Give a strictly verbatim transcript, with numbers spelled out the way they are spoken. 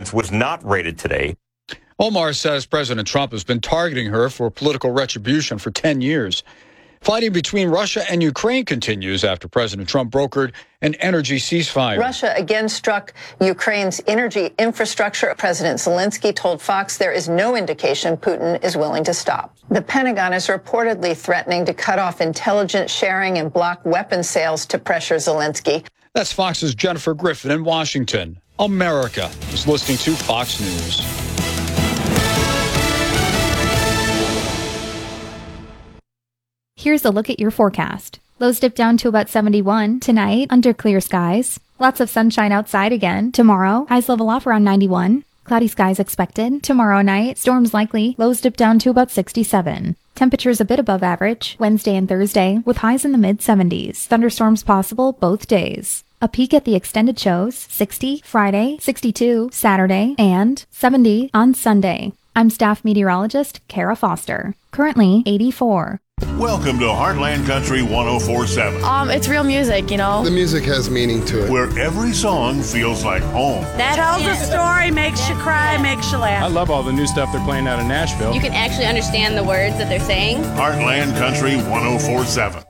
residence was not raided today. Omar says President Trump has been targeting her for political retribution for ten years. Fighting between Russia and Ukraine continues after President Trump brokered an energy ceasefire. Russia again struck Ukraine's energy infrastructure. President Zelensky told Fox there is no indication Putin is willing to stop. The Pentagon is reportedly threatening to cut off intelligence sharing and block weapons sales to pressure Zelensky. That's Fox's Jennifer Griffin in Washington. America is listening to Fox News. Here's a look at your forecast. Lows dip down to about seventy-one tonight under clear skies. Lots of sunshine outside again. Tomorrow, highs level off around ninety-one. Cloudy skies expected. Tomorrow night, storms likely. Lows dip down to about sixty-seven. Temperatures a bit above average Wednesday and Thursday with highs in the mid seventies. Thunderstorms possible both days. A peek at the extended shows, sixty Friday, sixty-two Saturday, and seventy on Sunday. I'm staff meteorologist Kara Foster. Currently eighty-four. Welcome to Heartland Country one oh four point seven. Um, it's real music, you know. The music has meaning to it. Where every song feels like home. That tells a story, makes you cry, makes you laugh. I love all the new stuff they're playing out in Nashville. You can actually understand the words that they're saying. Heartland Country one oh four point seven.